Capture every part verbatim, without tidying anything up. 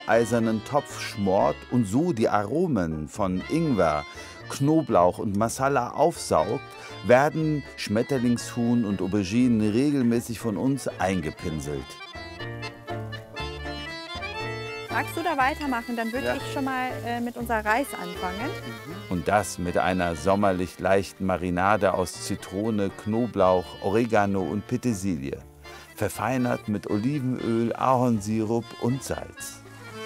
eisernen Topf schmort und so die Aromen von Ingwer, Knoblauch und Masala aufsaugt, werden Schmetterlingshuhn und Auberginen regelmäßig von uns eingepinselt. Magst du da weitermachen? Dann würde Ja. ich schon mal äh, mit unser Reis anfangen. Und das mit einer sommerlich leichten Marinade aus Zitrone, Knoblauch, Oregano und Petersilie. Verfeinert mit Olivenöl, Ahornsirup und Salz.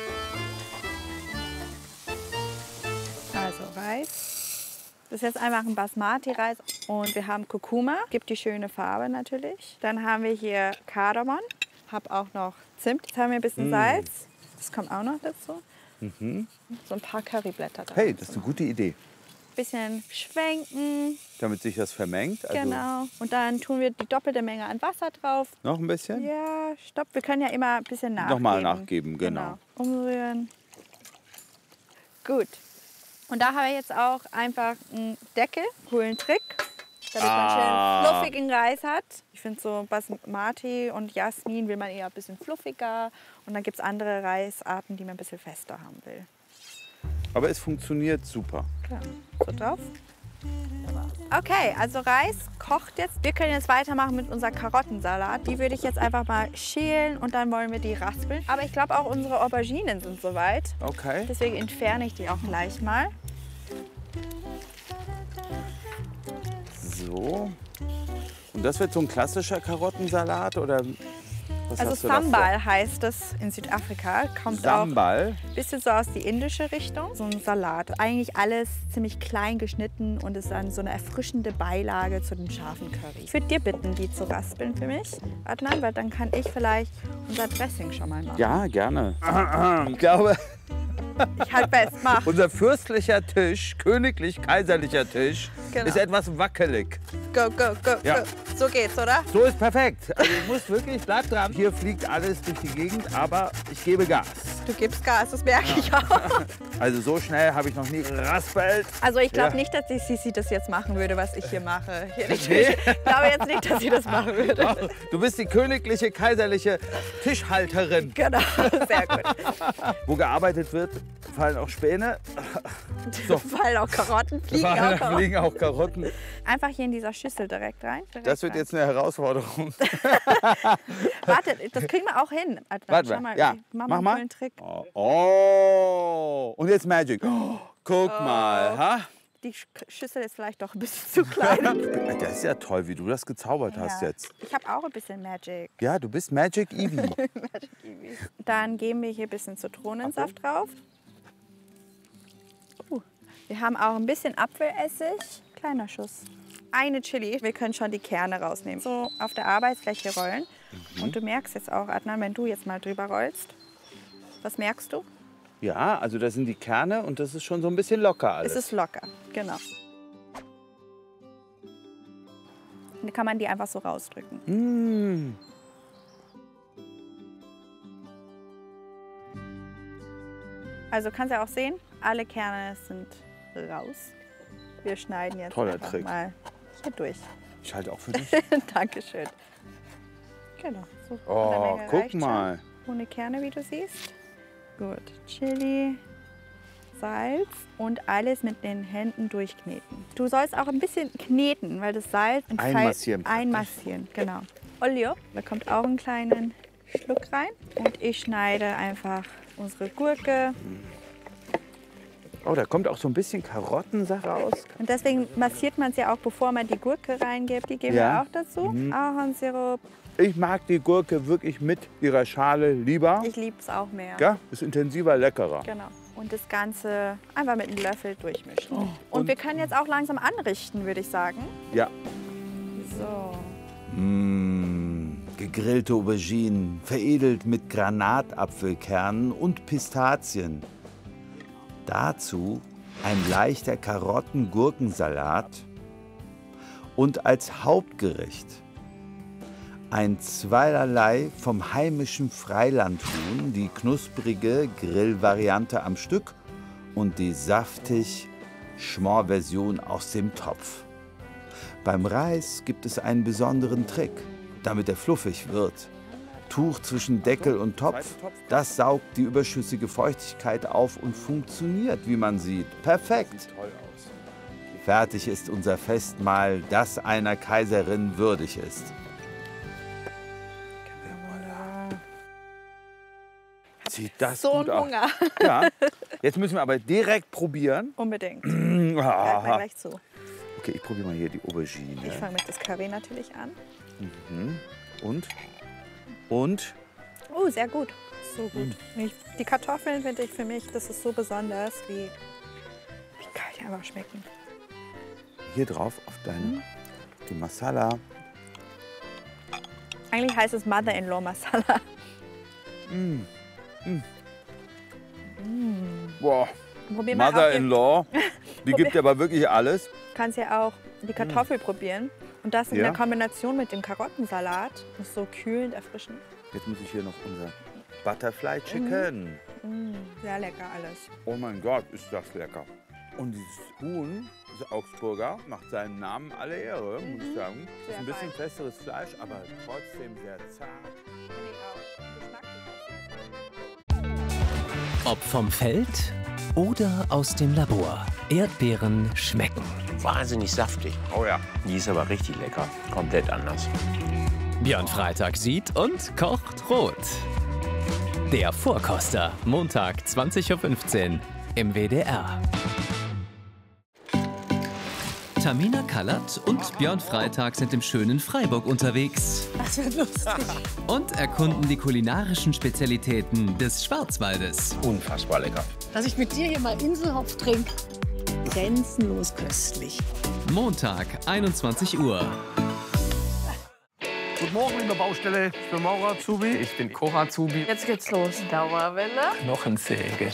Also Reis. Das ist jetzt einfach ein Basmati-Reis. Und wir haben Kurkuma, gibt die schöne Farbe natürlich. Dann haben wir hier Kardamom, habe auch noch Zimt. Jetzt haben wir ein bisschen Mm. Salz. Das kommt auch noch dazu. Mhm. So ein paar Curryblätter. Hey, das ist eine gute Idee. Bisschen schwenken. Damit sich das vermengt. Also Genau. Und dann tun wir die doppelte Menge an Wasser drauf. noch ein bisschen? Ja, stopp. Wir können ja immer ein bisschen nachgeben. Nochmal nachgeben, genau. Umrühren. Gut. Und da haben wir jetzt auch einfach einen Deckel. Coolen Trick. Damit Ah. man schön fluffigen Reis hat. Ich finde so Basmati und Jasmin will man eher ein bisschen fluffiger. Und dann gibt es andere Reisarten, die man ein bisschen fester haben will. Aber es funktioniert super. Klar. So drauf. Okay, also Reis kocht jetzt. Wir können jetzt weitermachen mit unserer Karottensalat. Die würde ich jetzt einfach mal schälen und dann wollen wir die raspeln. Aber ich glaube auch unsere Auberginen sind soweit. Okay. Deswegen entferne ich die auch gleich mal. So. Und das wird so ein klassischer Karottensalat oder was Also hast du da vor? Sambal heißt es in Südafrika. Kommt Sambal. auch ein bisschen so aus die indische Richtung. So ein Salat. Eigentlich alles ziemlich klein geschnitten und ist dann so eine erfrischende Beilage zu dem scharfen Curry. Ich würde dir bitten, die zu raspeln für mich, Adnan, weil dann kann ich vielleicht unser Dressing schon mal machen. Ja, gerne. Ich glaube, Ich halt fest, mach. unser fürstlicher Tisch, königlich-kaiserlicher Tisch, Genau. ist etwas wackelig. Go, go, go, Ja. go. So geht's, oder? So ist perfekt. Also ich muss wirklich, bleib dran. Hier fliegt alles durch die Gegend, aber ich gebe Gas. Du gibst Gas, das merke ich auch. Also so schnell habe ich noch nie geraspelt. Also ich glaube Ja. nicht, dass die Sissi das jetzt machen würde, was ich hier mache. Hier nicht. Ich glaube jetzt nicht, dass sie das machen würde. Du bist die königliche, kaiserliche Tischhalterin. Genau, sehr gut. Wo gearbeitet wird, fallen auch Späne. So. Fallen auch Karotten, fliegen auch Da Karotten. fliegen auch Karotten. Einfach hier in dieser Schüssel direkt rein. Direkt Das wird rein. jetzt eine Herausforderung. Warte, das kriegen wir auch hin. Adnan, Warte schau mal, mal, ja, ich mach mach mal mal. einen coolen Trick. Oh. Oh. Und jetzt Magic. Oh. Guck mal. Ha? Die Sch- Schüssel ist vielleicht doch ein bisschen zu klein. Das ist ja toll, wie du das gezaubert hast Ja. jetzt. Ich habe auch ein bisschen Magic. Ja, du bist Magic Evie. Magic Kiwi. Dann geben wir hier ein bisschen Zitronensaft drauf. Uh, wir haben auch ein bisschen Apfelessig. Kleiner Schuss. Eine Chili. Wir können schon die Kerne rausnehmen. So auf der Arbeitsfläche rollen. Und du merkst jetzt auch, Adnan, wenn du jetzt mal drüber rollst. Was merkst du? Ja, also das sind die Kerne und das ist schon so ein bisschen locker alles. Es ist locker, genau. Dann kann man die einfach so rausdrücken. Mmh. Also kannst du ja auch sehen, alle Kerne sind raus. Wir schneiden jetzt Toller einfach Trick. mal hier durch. Ich halte auch für dich. Dankeschön. Genau. So von der Oh, Menge guck reicht schon. mal. Ohne Kerne, wie du siehst. Gut. Chili, Salz und alles mit den Händen durchkneten. Du sollst auch ein bisschen kneten, weil das Salz entfaltet- Einmassieren praktisch. Einmassieren, genau. Olio, da kommt auch einen kleinen Schluck rein. Und ich schneide einfach unsere Gurke. Oh, da kommt auch so ein bisschen Karottensache raus. Und deswegen massiert man es ja auch, bevor man die Gurke reingibt. Die geben Ja. wir auch dazu. Mhm. Ahornsirup. Ich mag die Gurke wirklich mit ihrer Schale lieber. Ich liebe es auch mehr. Ja, ist intensiver, leckerer. Genau. Und das Ganze einfach mit einem Löffel durchmischen. und, und- wir können jetzt auch langsam anrichten, würde ich sagen. Ja. So. Mmh, gegrillte Auberginen, veredelt mit Granatapfelkernen und Pistazien. Dazu ein leichter Karotten-Gurkensalat und als Hauptgericht ein Zweierlei vom heimischen Freilandhuhn, die knusprige Grillvariante am Stück und die saftig Schmorversion aus dem Topf. Beim Reis gibt es einen besonderen Trick. Damit er fluffig wird, Tuch zwischen Deckel und Topf. Das saugt die überschüssige Feuchtigkeit auf und funktioniert, wie man sieht. Perfekt. Fertig ist unser Festmahl, das einer Kaiserin würdig ist. Sieht das so gut ein aus. Hunger. Ja. Jetzt müssen wir aber direkt probieren. Unbedingt. Ah. Hört mal gleich zu. Okay, ich probiere mal hier die Aubergine. Ich fange mit das Curry natürlich an. Mhm. Und? Und? Oh, sehr gut. So gut. Ich, die Kartoffeln finde ich für mich, das ist so besonders, wie, wie kann ich einfach schmecken. Hier drauf auf deine die Masala. Eigentlich heißt es Mother-in-Law Masala. Mm. Mm. Boah. Probier mal auch Mother-in-Law, die Probier- gibt aber wirklich alles. Du kannst ja auch die Kartoffel probieren. Und das in Ja. der Kombination mit dem Karottensalat ist so kühlend, erfrischend. Jetzt muss ich hier noch unser Butterfly Chicken. Mm, sehr lecker alles. Oh mein Gott, ist das lecker. Und dieses Huhn, das Augsburger, macht seinen Namen alle Ehre, muss ich sagen. Ist Sehr ein bisschen fein. festeres Fleisch, aber trotzdem sehr zart. Ob vom Feld oder aus dem Labor. Erdbeeren schmecken. Wahnsinnig saftig. Oh ja. Die ist aber richtig lecker. Komplett anders. Björn Freitag sieht und kocht rot. Der Vorkoster, Montag zwanzig Uhr fünfzehn im W D R. Tamina Kallert und Björn Freitag sind im schönen Freiburg unterwegs Das wird lustig. und erkunden die kulinarischen Spezialitäten des Schwarzwaldes. Unfassbar lecker. Dass ich mit dir hier mal Inselhopf trinke. Grenzenlos köstlich. Montag, einundzwanzig Uhr. Guten Morgen in der Baustelle. Ich bin Maurer Azubi. Ich bin Koch Azubi. Jetzt geht's los. Dauerwelle. Knochensäge.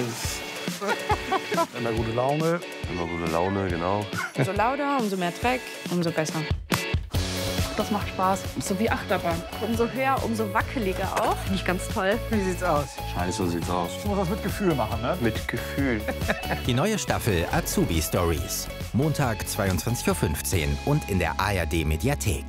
Immer gute Laune. Immer gute Laune, genau. Umso lauter, umso mehr Dreck, umso besser. Das macht Spaß. So wie Achterbahn. Umso höher, umso wackeliger auch. Nicht ganz toll. Wie sieht's aus? Scheiße sieht's aus. Ich muss das mit Gefühl machen, ne? Mit Gefühl. Die neue Staffel Azubi Stories. Montag zweiundzwanzig Uhr fünfzehn und in der A R D-Mediathek.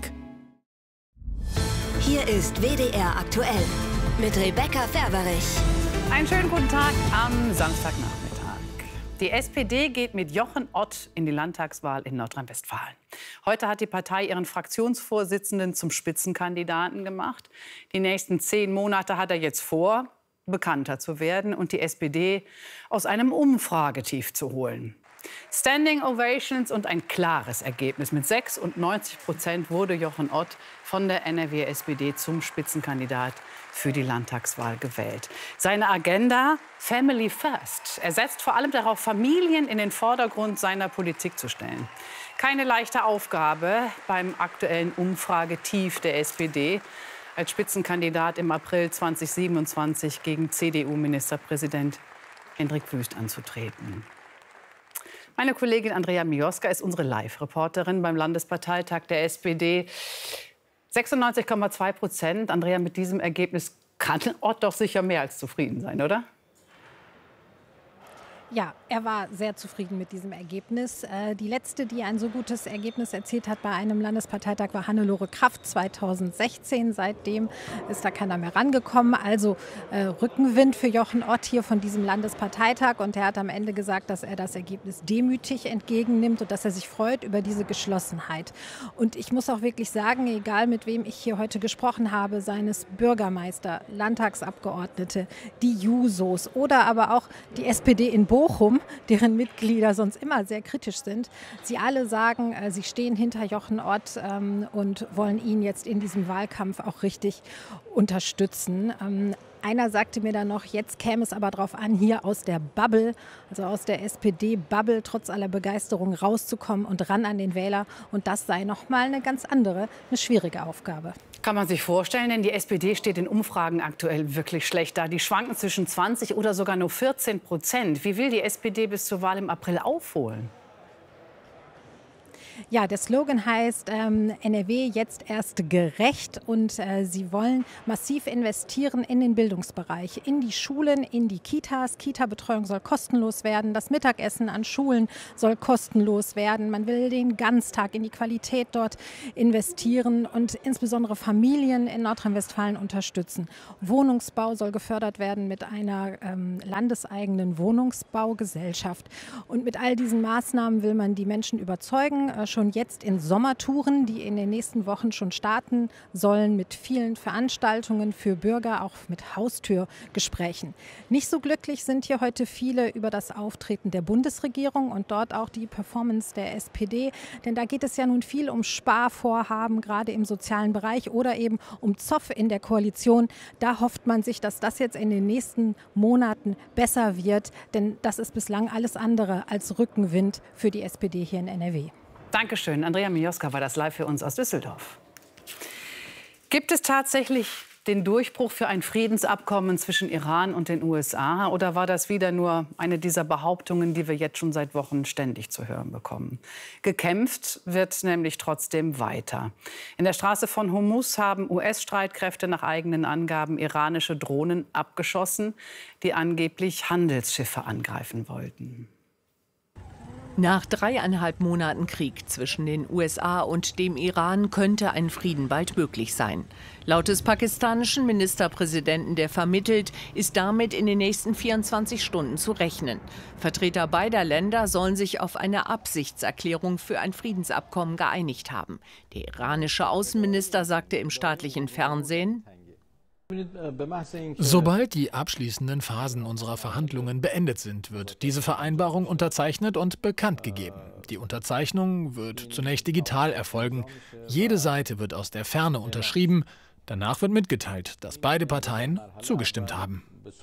Hier ist W D R aktuell mit Rebecca Ferberich. Einen schönen guten Tag am Samstagnachmittag. Die S P D geht mit Jochen Ott in die Landtagswahl in Nordrhein-Westfalen. Heute hat die Partei ihren Fraktionsvorsitzenden zum Spitzenkandidaten gemacht. Die nächsten zehn Monate hat er jetzt vor, bekannter zu werden und die S P D aus einem Umfragetief zu holen. Standing Ovations und ein klares Ergebnis. Mit sechsundneunzig Prozent wurde Jochen Ott von der N R W S P D zum Spitzenkandidat für die Landtagswahl gewählt. Seine Agenda Family First. Er setzt vor allem darauf, Familien in den Vordergrund seiner Politik zu stellen. Keine leichte Aufgabe beim aktuellen Umfragetief der S P D. Als Spitzenkandidat im April zweitausendsiebenundzwanzig gegen C D U-Ministerpräsident Hendrik Wüst anzutreten. Meine Kollegin Andrea Mioska ist unsere Live-Reporterin beim Landesparteitag der S P D. sechsundneunzig Komma zwei Prozent. Andrea, mit diesem Ergebnis kann Ott doch sicher mehr als zufrieden sein, oder? Ja, er war sehr zufrieden mit diesem Ergebnis. Äh, die letzte, die ein so gutes Ergebnis erzielt hat bei einem Landesparteitag, war Hannelore Kraft zweitausendsechzehn. Seitdem ist da keiner mehr rangekommen. Also äh, Rückenwind für Jochen Ott hier von diesem Landesparteitag. Und er hat am Ende gesagt, dass er das Ergebnis demütig entgegennimmt und dass er sich freut über diese Geschlossenheit. Und ich muss auch wirklich sagen, egal mit wem ich hier heute gesprochen habe, seien es Bürgermeister, Landtagsabgeordnete, die Jusos oder aber auch die S P D in Bochum, deren Mitglieder sonst immer sehr kritisch sind. Sie alle sagen, äh, sie stehen hinter Jochen Ott ähm, und wollen ihn jetzt in diesem Wahlkampf auch richtig unterstützen. Ähm, Einer sagte mir dann noch, jetzt käme es aber darauf an, hier aus der Bubble, also aus der S P D-Bubble, trotz aller Begeisterung rauszukommen und ran an den Wähler. Und das sei noch mal eine ganz andere, eine schwierige Aufgabe. Kann man sich vorstellen, denn die S P D steht in Umfragen aktuell wirklich schlecht da. Die schwanken zwischen zwanzig oder sogar nur vierzehn Prozent. Wie will die S P D bis zur Wahl im April aufholen? Ja, der Slogan heißt ähm, N R W jetzt erst gerecht und äh, sie wollen massiv investieren in den Bildungsbereich, in die Schulen, in die Kitas. Kita-Betreuung soll kostenlos werden, das Mittagessen an Schulen soll kostenlos werden. Man will den Ganztag in die Qualität dort investieren und insbesondere Familien in Nordrhein-Westfalen unterstützen. Wohnungsbau soll gefördert werden mit einer ähm, landeseigenen Wohnungsbaugesellschaft. Und mit all diesen Maßnahmen will man die Menschen überzeugen, äh, schon jetzt in Sommertouren, die in den nächsten Wochen schon starten sollen, mit vielen Veranstaltungen für Bürger, auch mit Haustürgesprächen. Nicht so glücklich sind hier heute viele über das Auftreten der Bundesregierung und dort auch die Performance der S P D. Denn da geht es ja nun viel um Sparvorhaben, gerade im sozialen Bereich oder eben um Zoff in der Koalition. Da hofft man sich, dass das jetzt in den nächsten Monaten besser wird, denn das ist bislang alles andere als Rückenwind für die S P D hier in N R W. Dankeschön. Andrea Mioska war das live für uns aus Düsseldorf. Gibt es tatsächlich den Durchbruch für ein Friedensabkommen zwischen Iran und den U S A? Oder war das wieder nur eine dieser Behauptungen, die wir jetzt schon seit Wochen ständig zu hören bekommen? Gekämpft wird nämlich trotzdem weiter. In der Straße von Hormuz haben U S-Streitkräfte nach eigenen Angaben iranische Drohnen abgeschossen, die angeblich Handelsschiffe angreifen wollten. Nach dreieinhalb Monaten Krieg zwischen den U S A und dem Iran könnte ein Frieden bald möglich sein. Laut des pakistanischen Ministerpräsidenten, der vermittelt, ist damit in den nächsten vierundzwanzig Stunden zu rechnen. Vertreter beider Länder sollen sich auf eine Absichtserklärung für ein Friedensabkommen geeinigt haben. Der iranische Außenminister sagte im staatlichen Fernsehen: Sobald die abschließenden Phasen unserer Verhandlungen beendet sind, wird diese Vereinbarung unterzeichnet und bekannt gegeben. Die Unterzeichnung wird zunächst digital erfolgen. Jede Seite wird aus der Ferne unterschrieben. Danach wird mitgeteilt, dass beide Parteien zugestimmt haben.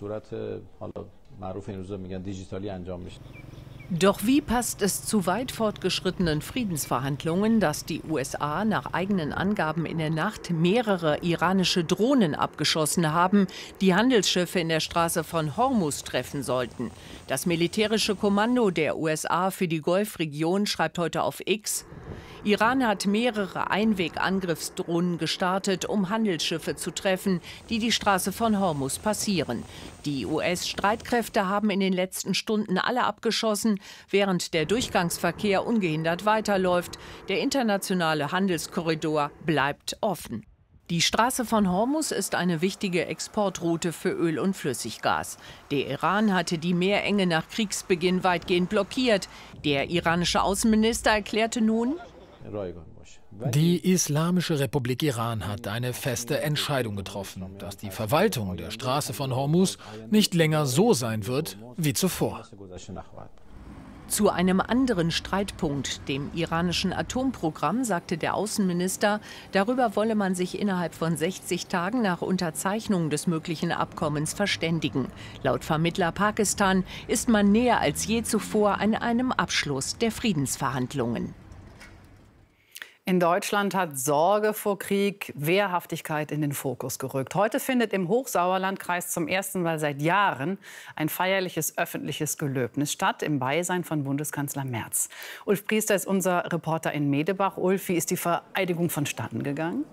Doch wie passt es zu weit fortgeschrittenen Friedensverhandlungen, dass die U S A nach eigenen Angaben in der Nacht mehrere iranische Drohnen abgeschossen haben, die Handelsschiffe in der Straße von Hormuz treffen sollten? Das militärische Kommando der U S A für die Golfregion schreibt heute auf X: Iran hat mehrere Einwegangriffsdrohnen gestartet, um Handelsschiffe zu treffen, die die Straße von Hormuz passieren. Die U S-Streitkräfte haben in den letzten Stunden alle abgeschossen, während der Durchgangsverkehr ungehindert weiterläuft. Der internationale Handelskorridor bleibt offen. Die Straße von Hormuz ist eine wichtige Exportroute für Öl und Flüssiggas. Der Iran hatte die Meerenge nach Kriegsbeginn weitgehend blockiert. Der iranische Außenminister erklärte nun: Die Islamische Republik Iran hat eine feste Entscheidung getroffen, dass die Verwaltung der Straße von Hormuz nicht länger so sein wird wie zuvor. Zu einem anderen Streitpunkt, dem iranischen Atomprogramm, sagte der Außenminister, darüber wolle man sich innerhalb von sechzig Tagen nach Unterzeichnung des möglichen Abkommens verständigen. Laut Vermittler Pakistan ist man näher als je zuvor an einem Abschluss der Friedensverhandlungen. In Deutschland hat Sorge vor Krieg Wehrhaftigkeit in den Fokus gerückt. Heute findet im Hochsauerlandkreis zum ersten Mal seit Jahren ein feierliches öffentliches Gelöbnis statt, im Beisein von Bundeskanzler Merz. Ulf Priester ist unser Reporter in Medebach. Ulf, wie ist die Vereidigung vonstatten gegangen?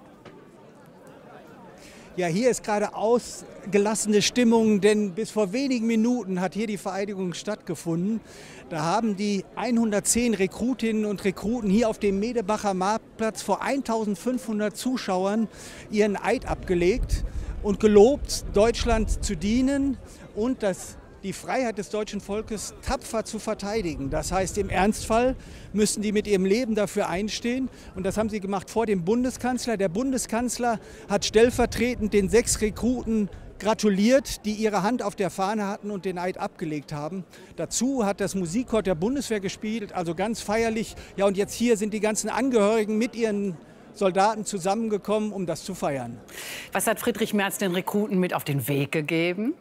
Ja, hier ist gerade ausgelassene Stimmung, denn bis vor wenigen Minuten hat hier die Vereidigung stattgefunden. Da haben die hundertzehn Rekrutinnen und Rekruten hier auf dem Medebacher Marktplatz vor eintausendfünfhundert Zuschauern ihren Eid abgelegt und gelobt, Deutschland zu dienen und das die Freiheit des deutschen Volkes tapfer zu verteidigen. Das heißt, im Ernstfall müssen die mit ihrem Leben dafür einstehen. Und das haben sie gemacht vor dem Bundeskanzler. Der Bundeskanzler hat stellvertretend den sechs Rekruten gratuliert, die ihre Hand auf der Fahne hatten und den Eid abgelegt haben. Dazu hat das Musikchor der Bundeswehr gespielt, also ganz feierlich. Ja, und jetzt hier sind die ganzen Angehörigen mit ihren Soldaten zusammengekommen, um das zu feiern. Was hat Friedrich Merz den Rekruten mit auf den Weg gegeben?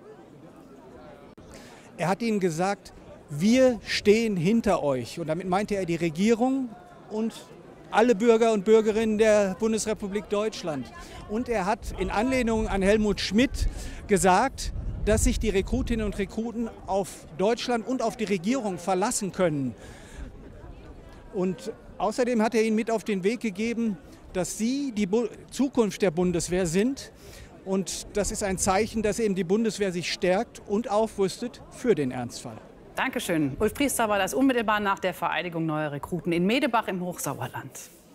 Er hat ihnen gesagt, wir stehen hinter euch. Und damit meinte er die Regierung und alle Bürger und Bürgerinnen der Bundesrepublik Deutschland. Und er hat in Anlehnung an Helmut Schmidt gesagt, dass sich die Rekrutinnen und Rekruten auf Deutschland und auf die Regierung verlassen können. Und außerdem hat er ihnen mit auf den Weg gegeben, dass sie die Bu- Zukunft der Bundeswehr sind. Und das ist ein Zeichen, dass eben die Bundeswehr sich stärkt und aufrüstet für den Ernstfall. Dankeschön. Ulf Priester war das unmittelbar nach der Vereidigung neuer Rekruten in Medebach im Hochsauerland.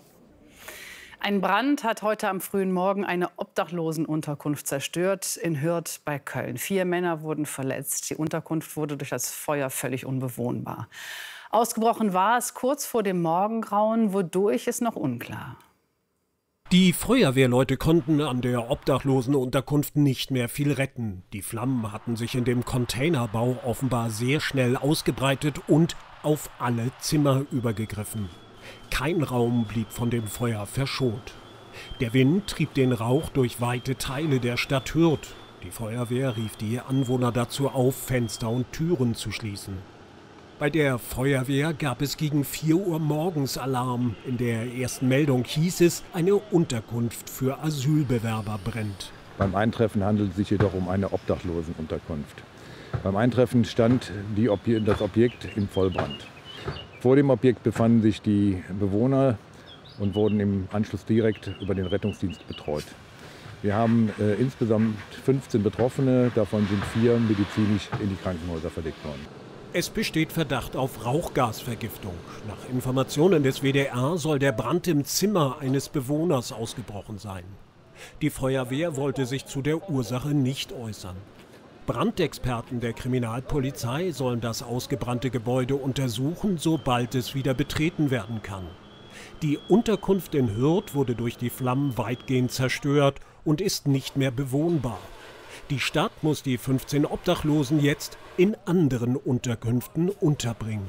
Ein Brand hat heute am frühen Morgen eine Obdachlosenunterkunft zerstört in Hürth bei Köln. Vier Männer wurden verletzt. Die Unterkunft wurde durch das Feuer völlig unbewohnbar. Ausgebrochen war es kurz vor dem Morgengrauen, wodurch ist noch unklar. Die Feuerwehrleute konnten an der Obdachlosenunterkunft nicht mehr viel retten. Die Flammen hatten sich in dem Containerbau offenbar sehr schnell ausgebreitet und auf alle Zimmer übergegriffen. Kein Raum blieb von dem Feuer verschont. Der Wind trieb den Rauch durch weite Teile der Stadt Hürth. Die Feuerwehr rief die Anwohner dazu auf, Fenster und Türen zu schließen. Bei der Feuerwehr gab es gegen vier Uhr morgens Alarm. In der ersten Meldung hieß es, eine Unterkunft für Asylbewerber brennt. Beim Eintreffen handelt es sich jedoch um eine Obdachlosenunterkunft. Beim Eintreffen stand die Obje- das Objekt in Vollbrand. Vor dem Objekt befanden sich die Bewohner und wurden im Anschluss direkt über den Rettungsdienst betreut. Wir haben äh, insgesamt fünfzehn Betroffene, davon sind vier medizinisch in die Krankenhäuser verlegt worden. Es besteht Verdacht auf Rauchgasvergiftung. Nach Informationen des W D R soll der Brand im Zimmer eines Bewohners ausgebrochen sein. Die Feuerwehr wollte sich zu der Ursache nicht äußern. Brandexperten der Kriminalpolizei sollen das ausgebrannte Gebäude untersuchen, sobald es wieder betreten werden kann. Die Unterkunft in Hürth wurde durch die Flammen weitgehend zerstört und ist nicht mehr bewohnbar. Die Stadt muss die fünfzehn Obdachlosen jetzt in anderen Unterkünften unterbringen.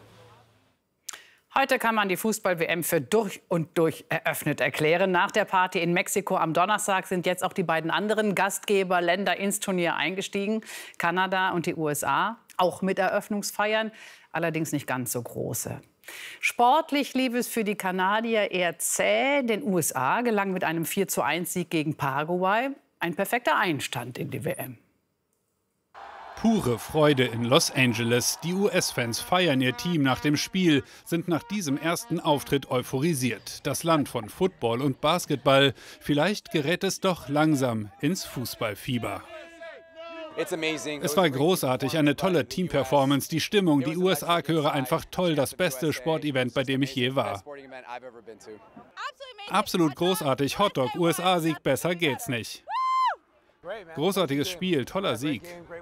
Heute kann man die Fußball-W M für durch und durch eröffnet erklären. Nach der Party in Mexiko am Donnerstag sind jetzt auch die beiden anderen Gastgeberländer ins Turnier eingestiegen. Kanada und die U S A, auch mit Eröffnungsfeiern, allerdings nicht ganz so große. Sportlich lief es für die Kanadier eher zäh. Den U S A gelang mit einem vier zu eins Sieg gegen Paraguay ein perfekter Einstand in die W M. Pure Freude in Los Angeles. Die U S-Fans feiern ihr Team nach dem Spiel, sind nach diesem ersten Auftritt euphorisiert. Das Land von Football und Basketball. Vielleicht gerät es doch langsam ins Fußballfieber. Es war großartig, eine tolle Teamperformance, die Stimmung, die U S A-Chöre einfach toll, das beste Sportevent, bei dem ich je war. Absolut großartig, Hotdog, U S A-Sieg, besser geht's nicht. Großartiges Spiel, toller Sieg.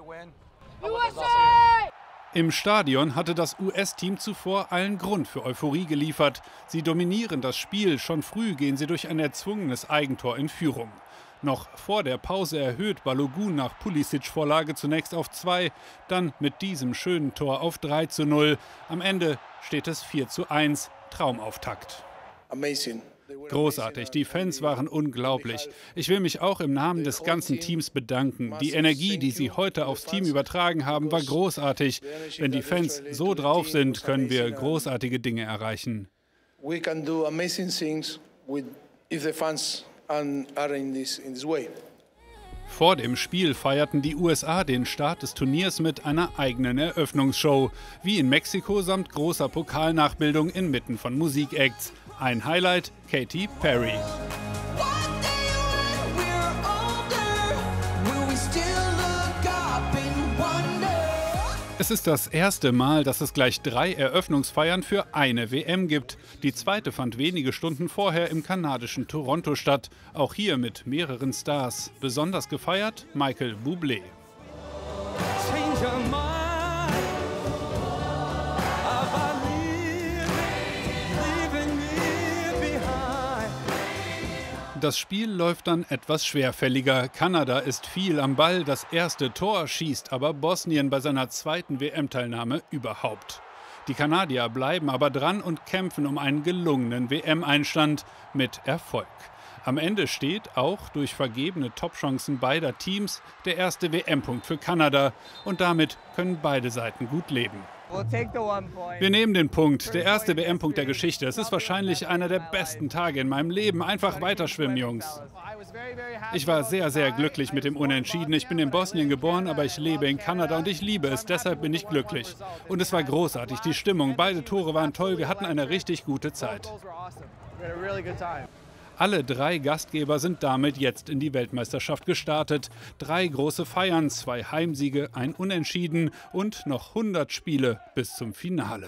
Im Stadion hatte das U S-Team zuvor allen Grund für Euphorie geliefert. Sie dominieren das Spiel, schon früh gehen sie durch ein erzwungenes Eigentor in Führung. Noch vor der Pause erhöht Balogun nach Pulisic-Vorlage zunächst auf zwei, dann mit diesem schönen Tor auf drei zu null. Am Ende steht es vier zu eins, Traumauftakt. Amazing. Großartig, die Fans waren unglaublich. Ich will mich auch im Namen des ganzen Teams bedanken. Die Energie, die sie heute aufs Team übertragen haben, war großartig. Wenn die Fans so drauf sind, können wir großartige Dinge erreichen. We can do amazing things with if the fans are in this in this way. Vor dem Spiel feierten die U S A den Start des Turniers mit einer eigenen Eröffnungsshow. Wie in Mexiko samt großer Pokalnachbildung inmitten von Musikacts. Ein Highlight, Katy Perry. Es ist das erste Mal, dass es gleich drei Eröffnungsfeiern für eine W M gibt. Die zweite fand wenige Stunden vorher im kanadischen Toronto statt. Auch hier mit mehreren Stars. Besonders gefeiert Michael Bublé. Das Spiel läuft dann etwas schwerfälliger. Kanada ist viel am Ball, das erste Tor schießt aber Bosnien bei seiner zweiten W M-Teilnahme überhaupt. Die Kanadier bleiben aber dran und kämpfen um einen gelungenen W M-Einstand mit Erfolg. Am Ende steht, auch durch vergebene Topchancen beider Teams, der erste W M-Punkt für Kanada. Und damit können beide Seiten gut leben. Wir nehmen den Punkt, der erste W M-Punkt der Geschichte. Es ist wahrscheinlich einer der besten Tage in meinem Leben. Einfach weiterschwimmen, Jungs. Ich war sehr, sehr glücklich mit dem Unentschieden. Ich bin in Bosnien geboren, aber ich lebe in Kanada und ich liebe es. Deshalb bin ich glücklich. Und es war großartig, die Stimmung. Beide Tore waren toll. Wir hatten eine richtig gute Zeit. Alle drei Gastgeber sind damit jetzt in die Weltmeisterschaft gestartet. Drei große Feiern, zwei Heimsiege, ein Unentschieden und noch hundert Spiele bis zum Finale.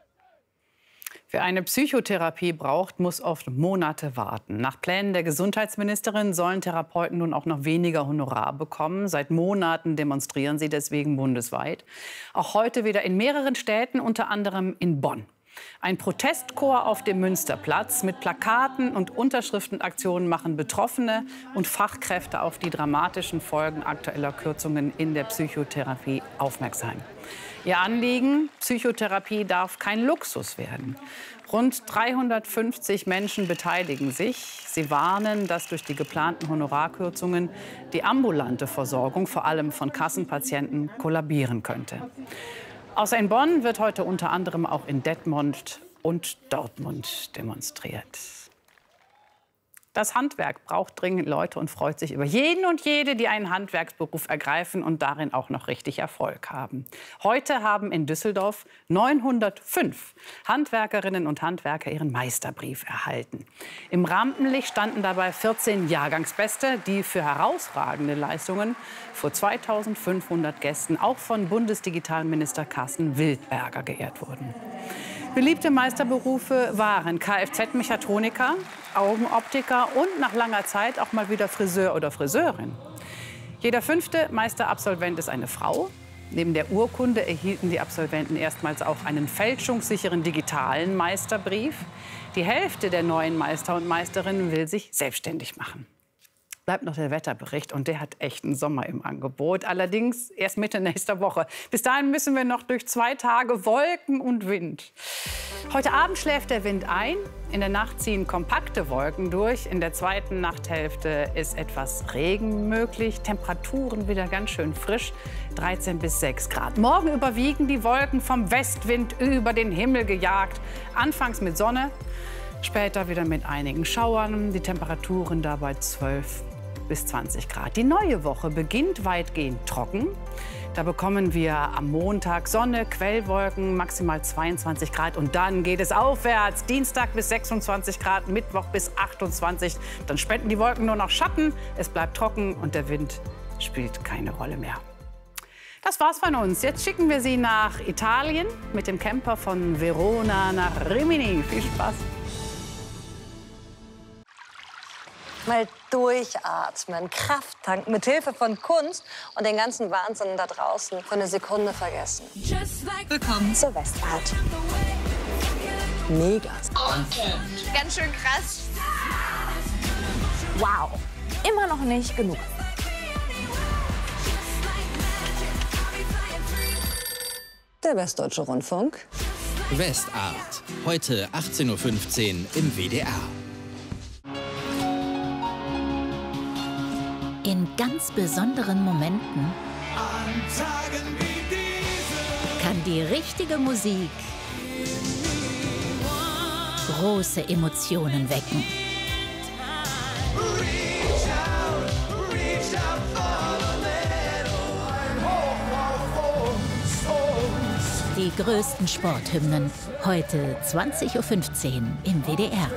Wer eine Psychotherapie braucht, muss oft Monate warten. Nach Plänen der Gesundheitsministerin sollen Therapeuten nun auch noch weniger Honorar bekommen. Seit Monaten demonstrieren sie deswegen bundesweit. Auch heute wieder in mehreren Städten, unter anderem in Bonn. Ein Protestchor auf dem Münsterplatz mit Plakaten und Unterschriftenaktionen machen Betroffene und Fachkräfte auf die dramatischen Folgen aktueller Kürzungen in der Psychotherapie aufmerksam. Ihr Anliegen: Psychotherapie darf kein Luxus werden. Rund dreihundertfünfzig Menschen beteiligen sich. Sie warnen, dass durch die geplanten Honorarkürzungen die ambulante Versorgung, vor allem von Kassenpatienten, kollabieren könnte. Außer in Bonn wird heute unter anderem auch in Detmold und Dortmund demonstriert. Das Handwerk braucht dringend Leute und freut sich über jeden und jede, die einen Handwerksberuf ergreifen und darin auch noch richtig Erfolg haben. Heute haben in Düsseldorf neunhundertfünf Handwerkerinnen und Handwerker ihren Meisterbrief erhalten. Im Rampenlicht standen dabei vierzehn Jahrgangsbeste, die für herausragende Leistungen vor zweitausendfünfhundert Gästen auch von Bundesdigitalminister Carsten Wildberger geehrt wurden. Beliebte Meisterberufe waren Kfz-Mechatroniker, Augenoptiker und nach langer Zeit auch mal wieder Friseur oder Friseurin. Jeder fünfte Meisterabsolvent ist eine Frau. Neben der Urkunde erhielten die Absolventen erstmals auch einen fälschungssicheren digitalen Meisterbrief. Die Hälfte der neuen Meister und Meisterinnen will sich selbstständig machen. Bleibt noch der Wetterbericht und der hat echt einen Sommer im Angebot. Allerdings erst Mitte nächster Woche. Bis dahin müssen wir noch durch zwei Tage Wolken und Wind. Heute Abend schläft der Wind ein. In der Nacht ziehen kompakte Wolken durch. In der zweiten Nachthälfte ist etwas Regen möglich. Temperaturen wieder ganz schön frisch. dreizehn bis sechs Grad. Morgen überwiegen die Wolken vom Westwind über den Himmel gejagt. Anfangs mit Sonne, später wieder mit einigen Schauern. Die Temperaturen dabei zwölf bis zwanzig Grad. Die neue Woche beginnt weitgehend trocken. Da bekommen wir am Montag Sonne, Quellwolken, maximal zweiundzwanzig Grad. Und dann geht es aufwärts. Dienstag bis sechsundzwanzig Grad, Mittwoch bis achtundzwanzig. Dann spenden die Wolken nur noch Schatten. Es bleibt trocken und der Wind spielt keine Rolle mehr. Das war's von uns. Jetzt schicken wir Sie nach Italien mit dem Camper von Verona nach Rimini. Viel Spaß. Mal durchatmen, Kraft tanken, mit Hilfe von Kunst und den ganzen Wahnsinn da draußen für eine Sekunde vergessen. Willkommen zur Westart. Mega. Content. Ganz schön krass. Wow. Immer noch nicht genug. Der Westdeutsche Rundfunk. Westart. Heute achtzehn Uhr fünfzehn im W D R. In ganz besonderen Momenten kann die richtige Musik große Emotionen wecken. Die größten Sporthymnen heute zwanzig Uhr fünfzehn im W D R.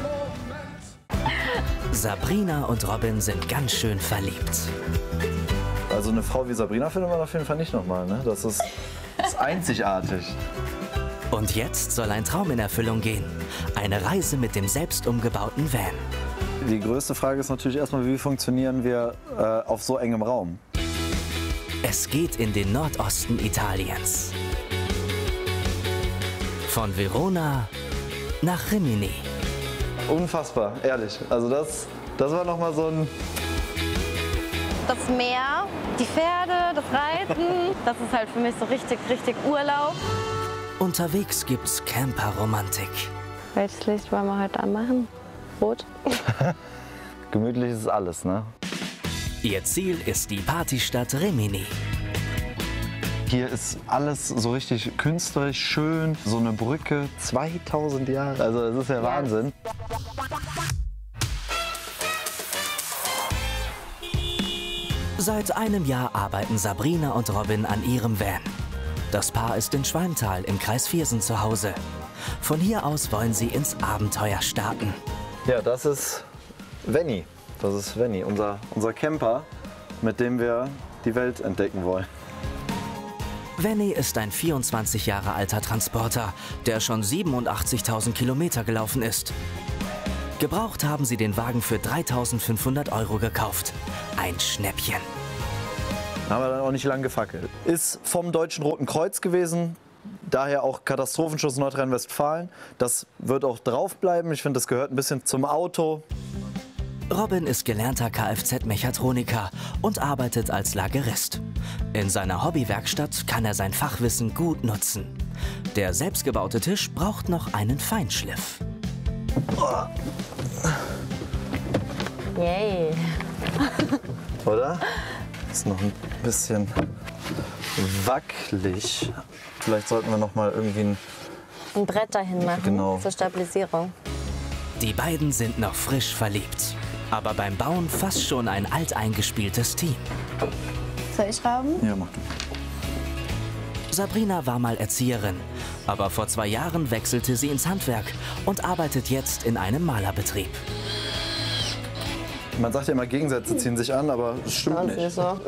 Sabrina und Robin sind ganz schön verliebt. Also eine Frau wie Sabrina findet man auf jeden Fall nicht nochmal, ne? Das ist, das ist einzigartig. Und jetzt soll ein Traum in Erfüllung gehen. Eine Reise mit dem selbst umgebauten Van. Die größte Frage ist natürlich erstmal, wie funktionieren wir äh, auf so engem Raum? Es geht in den Nordosten Italiens. Von Verona nach Rimini. Unfassbar, ehrlich. Also das, das war noch mal so ein... Das Meer, die Pferde, das Reiten, das ist halt für mich so richtig, richtig Urlaub. Unterwegs gibt's Camper-Romantik. Welches Licht wollen wir heute anmachen? Rot? Gemütlich ist alles, ne? Ihr Ziel ist die Partystadt Rimini. Hier ist alles so richtig künstlerisch schön. So eine Brücke, zweitausend Jahre, also das ist ja Wahnsinn. Seit einem Jahr arbeiten Sabrina und Robin an ihrem Van. Das Paar ist in Schwalmtal im Kreis Viersen zu Hause. Von hier aus wollen sie ins Abenteuer starten. Ja, das ist Venny. Das ist Venny, unser, unser Camper, mit dem wir die Welt entdecken wollen. Venny ist ein vierundzwanzig Jahre alter Transporter, der schon siebenundachtzigtausend Kilometer gelaufen ist. Gebraucht haben sie den Wagen für dreitausendfünfhundert Euro gekauft. Ein Schnäppchen. Haben wir dann auch nicht lang gefackelt. Ist vom Deutschen Roten Kreuz gewesen, daher auch Katastrophenschutz Nordrhein-Westfalen. Das wird auch draufbleiben. Ich finde, das gehört ein bisschen zum Auto. Robin ist gelernter Kfz-Mechatroniker und arbeitet als Lagerist. In seiner Hobbywerkstatt kann er sein Fachwissen gut nutzen. Der selbstgebaute Tisch braucht noch einen Feinschliff. Yay. Oder? Ist noch ein bisschen wackelig. Vielleicht sollten wir noch mal irgendwie ein, ein Brett dahin machen, genau, zur Stabilisierung. Die beiden sind noch frisch verliebt, aber beim Bauen fast schon ein alteingespieltes Team. Soll ich schrauben? Ja, mach du. Sabrina war mal Erzieherin, aber vor zwei Jahren wechselte sie ins Handwerk und arbeitet jetzt in einem Malerbetrieb. Man sagt ja immer, Gegensätze ziehen sich an, aber das stimmt nicht. nicht so.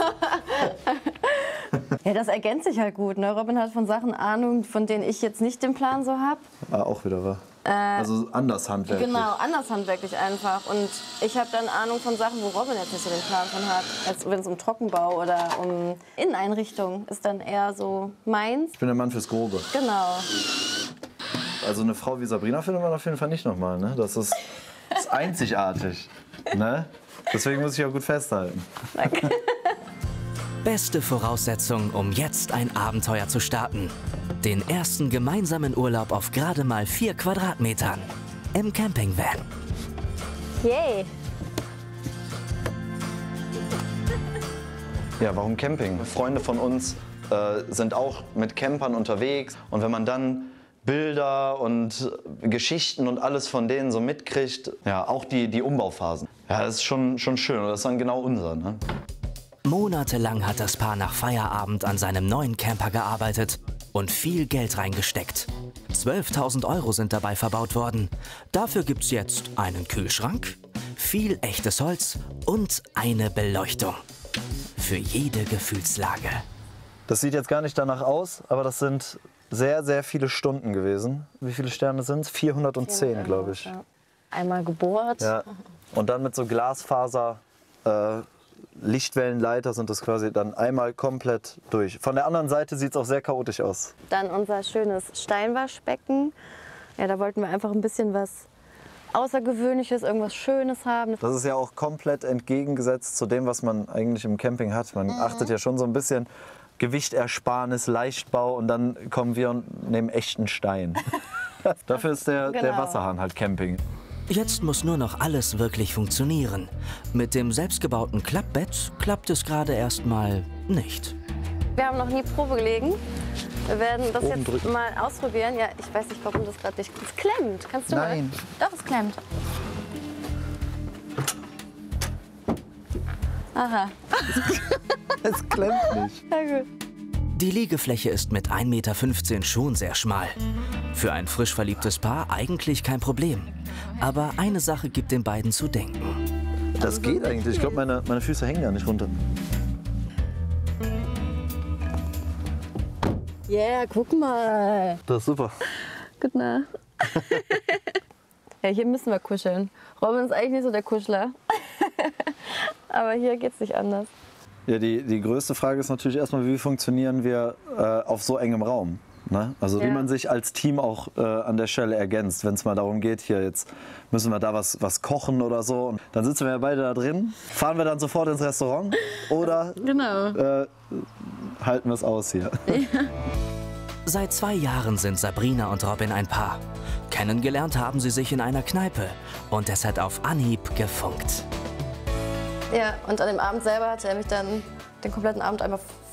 Ja, das ergänzt sich halt gut. Ne? Robin hat von Sachen Ahnung, von denen ich jetzt nicht den Plan so habe. Ah, auch wieder wahr. Äh, also anders handwerklich. Genau, anders handwerklich einfach. Und ich habe dann Ahnung von Sachen, wo Robin jetzt nicht so den Plan von hat. Als wenn es um Trockenbau oder um Inneneinrichtung ist dann eher so meins. Ich bin der Mann fürs Grobe. Genau. Also eine Frau wie Sabrina findet man auf jeden Fall nicht nochmal. Ne? Das ist, das ist einzigartig. Ne? Deswegen muss ich auch gut festhalten. Danke. Beste Voraussetzung, um jetzt ein Abenteuer zu starten. Den ersten gemeinsamen Urlaub auf gerade mal vier Quadratmetern. Im Campingvan. Yay! Ja, warum Camping? Freunde von uns äh, sind auch mit Campern unterwegs. Und wenn man dann Bilder und Geschichten und alles von denen so mitkriegt, ja, auch die, die Umbauphasen. Ja, das ist schon, schon schön und das ist dann genau unser. Ne? Monatelang hat das Paar nach Feierabend an seinem neuen Camper gearbeitet und viel Geld reingesteckt. zwölftausend Euro sind dabei verbaut worden. Dafür gibt's jetzt einen Kühlschrank, viel echtes Holz und eine Beleuchtung. Für jede Gefühlslage. Das sieht jetzt gar nicht danach aus, aber das sind sehr, sehr viele Stunden gewesen. Wie viele Sterne sind es? vierhundertzehn, glaube ich. Ja. Einmal gebohrt. Ja. Und dann mit so Glasfaser, äh, Lichtwellenleiter sind das quasi dann einmal komplett durch. Von der anderen Seite sieht es auch sehr chaotisch aus. Dann unser schönes Steinwaschbecken. Ja, da wollten wir einfach ein bisschen was Außergewöhnliches, irgendwas Schönes haben. Das ist ja auch komplett entgegengesetzt zu dem, was man eigentlich im Camping hat. Man mhm. achtet ja schon so ein bisschen Gewichtersparnis, Leichtbau und dann kommen wir und nehmen echten Stein. Dafür ist der, genau. der Wasserhahn halt Camping. Jetzt muss nur noch alles wirklich funktionieren. Mit dem selbstgebauten Klappbett klappt es gerade erst mal nicht. Wir haben noch nie Probe gelegen. Wir werden das Oben jetzt drücken. mal ausprobieren. Ja, ich weiß nicht, warum das gerade nicht... Es klemmt. Kannst du Nein. mal? Doch, es klemmt. Aha. Es klemmt nicht. Na gut. Die Liegefläche ist mit ein Meter fünfzehn schon sehr schmal. Für ein frisch verliebtes Paar eigentlich kein Problem. Aber eine Sache gibt den beiden zu denken. Das geht eigentlich. Ich glaube, meine, meine Füße hängen ja nicht runter. Yeah, guck mal. Das ist super. Gute Nacht. Ja, hier müssen wir kuscheln. Robin ist eigentlich nicht so der Kuschler. Aber hier geht's nicht anders. Ja, die, die größte Frage ist natürlich erstmal, wie funktionieren wir äh, auf so engem Raum? Ne? Also Ja. wie man sich als Team auch äh, an der Stelle ergänzt, wenn es mal darum geht, hier jetzt müssen wir da was, was kochen oder so. Und dann sitzen wir ja beide da drin. Fahren wir dann sofort ins Restaurant oder Genau. äh, halten wir es aus hier? Seit zwei Jahren sind Sabrina und Robin ein Paar. Kennengelernt haben sie sich in einer Kneipe und es hat auf Anhieb gefunkt. Ja, und an dem Abend selber hatte er mich dann den kompletten Abend einmal